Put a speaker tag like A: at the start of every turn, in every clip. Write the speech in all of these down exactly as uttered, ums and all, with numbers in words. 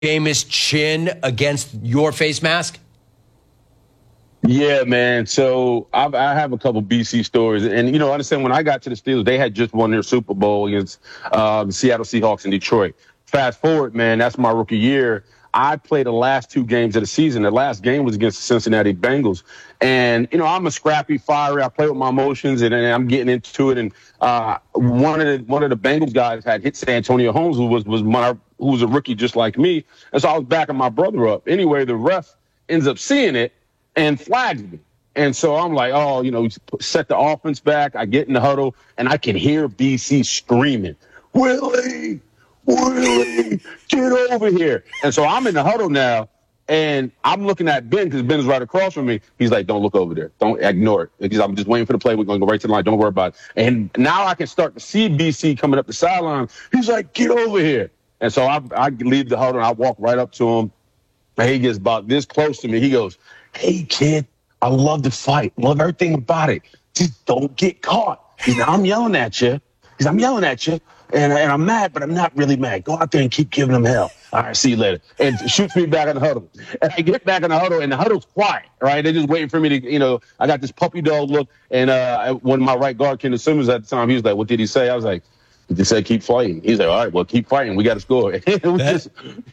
A: famous chin against your face mask?
B: Yeah, man. So I've, I have a couple B C stories. And, you know, understand when I got to the Steelers, they had just won their Super Bowl against uh, the Seattle Seahawks in Detroit. Fast forward, man, that's my rookie year. I played the last two games of the season. The last game was against the Cincinnati Bengals. And, you know, I'm a scrappy, fiery. I play with my emotions, and, and I'm getting into it. And uh, one of the one of the Bengals guys had hit Santonio Holmes, who was, was my who was a rookie just like me. And so I was backing my brother up. Anyway, the ref ends up seeing it and flags me. And so I'm like, oh, you know, set the offense back. I get in the huddle, and I can hear B C screaming, Willie, Willie, get over here. And so I'm in the huddle now, and I'm looking at Ben because Ben is right across from me. He's like, don't look over there. Don't ignore it. Because I'm just waiting for the play. We're going to go right to the line. Don't worry about it. And now I can start to see B C coming up the sideline. He's like, get over here. And so I, I leave the huddle, and I walk right up to him. And he gets about this close to me. He goes, hey, kid, I love the fight. Love everything about it. Just don't get caught. He's like, I'm yelling at you. He's I'm yelling at you, and, and I'm mad, but I'm not really mad. Go out there and keep giving them hell. All right, see you later. And shoots me back in the huddle. And I get back in the huddle, and the huddle's quiet, right? They're just waiting for me to, you know, I got this puppy dog look. And uh, one of my right guard, Kendall Simmons, at the time, he was like, what did he say? I was like, he just said, keep fighting. He's like, all right, well, keep fighting. We got to score. we, just,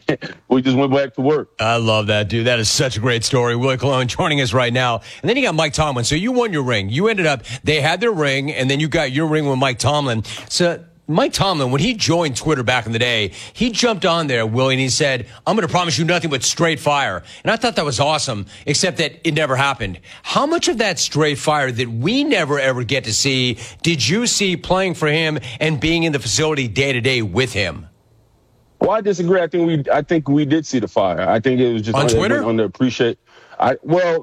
B: we just went back to work.
A: I love that, dude. That is such a great story. Willie Colon joining us right now. And then you got Mike Tomlin. So you won your ring. You ended up, they had their ring, and then you got your ring with Mike Tomlin. So Mike Tomlin, when he joined Twitter back in the day, he jumped on there, Willie, and he said, I'm going to promise you nothing but straight fire. And I thought that was awesome, except that it never happened. How much of that straight fire that we never, ever get to see did you see playing for him and being in the facility day to day with him?
B: Well, I disagree. I think we, I think we did see the fire. I think it was just
A: on Twitter.
B: On the appreciate. I well,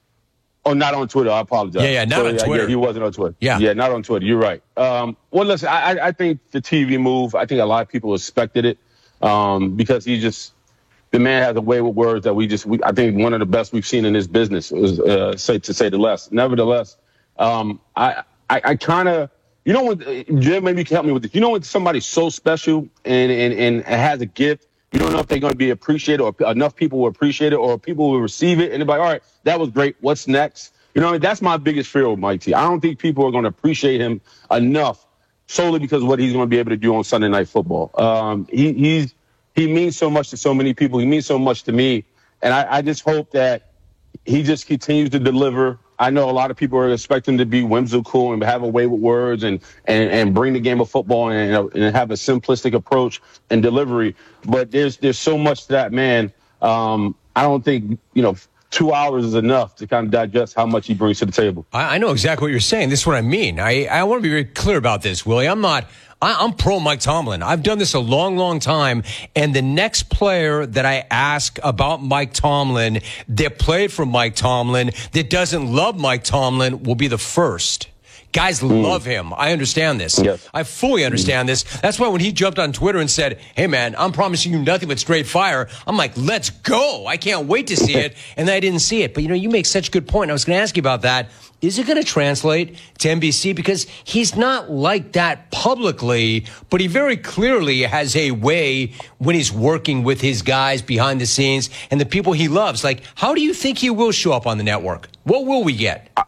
B: oh, not on Twitter. I apologize.
A: Yeah, yeah, not
B: so,
A: on Twitter.
B: Yeah, he wasn't on Twitter.
A: Yeah,
B: yeah, not on Twitter. You're right. Um, well, listen, I, I think the T V move. I think a lot of people expected it um, because he just the man has a way with words that we just. We, I think one of the best we've seen in this business is uh, say to say the less. Nevertheless, um, I I, I kind of. You know when, Jim, maybe you can help me with this. You know when somebody's so special and, and, and has a gift, you don't know if they're going to be appreciated or enough people will appreciate it or people will receive it. And they're like, all right, that was great. What's next? You know, I mean, that's my biggest fear with Mike T. I don't think people are going to appreciate him enough solely because of what he's going to be able to do on Sunday Night Football. Um, he, he's, he means so much to so many people. He means so much to me. And I, I just hope that he just continues to deliver. I know a lot of people are expecting to be whimsical and have a way with words and, and, and bring the game of football and, and have a simplistic approach and delivery. But there's there's so much to that man. Um, I don't think, you know, two hours is enough to kind of digest how much he brings to the table.
A: I, I know exactly what you're saying. This is what I mean. I, I want to be very clear about this, Willie. I'm not I, I'm pro Mike Tomlin. I've done this a long, long time. And the next player that I ask about Mike Tomlin that played for Mike Tomlin that doesn't love Mike Tomlin will be the first. Guys mm. love him. I understand this.
B: Yes.
A: I fully understand mm. this. That's why when he jumped on Twitter and said, hey, man, I'm promising you nothing but straight fire, I'm like, let's go. I can't wait to see it. And then I didn't see it. But, you know, you make such a good point. I was going to ask you about that. Is it going to translate to N B C? Because he's not like that publicly, but he very clearly has a way when he's working with his guys behind the scenes and the people he loves. Like, how do you think he will show up on the network? What will we get?
B: I,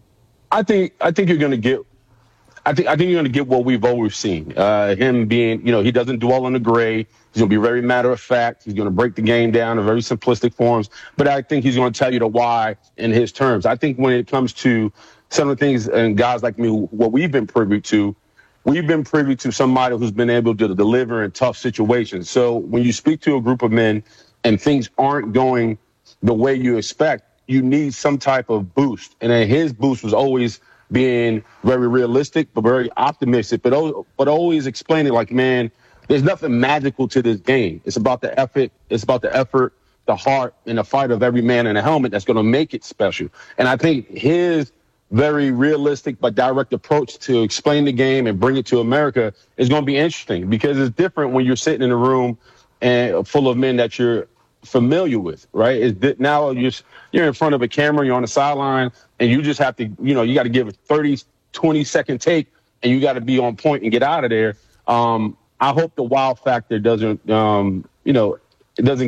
B: I think I think you're going to get. I think I think you're going to get what we've always seen. Uh, him being, you know, he doesn't dwell on the gray. He's going to be very matter of fact. He's going to break the game down in very simplistic forms. But I think he's going to tell you the why in his terms. I think when it comes to some of the things and guys like me, what we've been privy to, we've been privy to somebody who's been able to deliver in tough situations. So when you speak to a group of men and things aren't going the way you expect, you need some type of boost. And then his boost was always being very realistic, but very optimistic, but, but always explaining like, man, there's nothing magical to this game. It's about the effort. It's about the effort, the heart, and the fight of every man in a helmet that's going to make it special. And I think his very realistic but direct approach to explain the game and bring it to America is going to be interesting because it's different when you're sitting in a room and full of men that you're familiar with, right? It's now you're, you're in front of a camera, you're on the sideline, and you just have to, you know, you got to give a thirty, twenty second take, and you got to be on point and get out of there. Um, I hope the wow factor doesn't, um, you know, it doesn't